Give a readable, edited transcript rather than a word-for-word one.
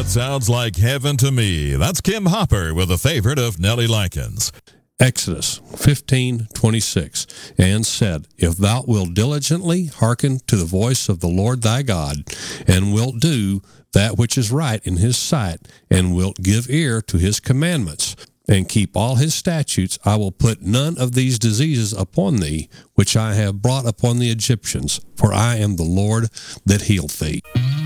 That sounds like heaven to me. That's Kim Hopper with a favorite of Nellie Likens. Exodus 15:26, and said, If thou wilt diligently hearken to the voice of the Lord thy God, and wilt do that which is right in his sight, and wilt give ear to his commandments, and keep all his statutes, I will put none of these diseases upon thee, which I have brought upon the Egyptians, for I am the Lord that healeth thee.